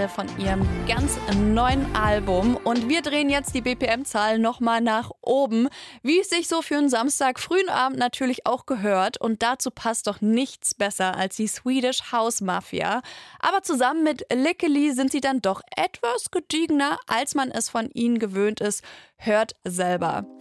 gerade von ihrem ganz neuen Album. Und wir drehen jetzt die BPM-Zahl nochmal nach oben, wie es sich so für einen Samstag frühen Abend natürlich auch gehört. Und dazu passt doch nichts besser als die Swedish House Mafia. Aber zusammen mit Lickily sind sie dann doch etwas gediegener, als man es von ihnen gewöhnt ist. Hört selber.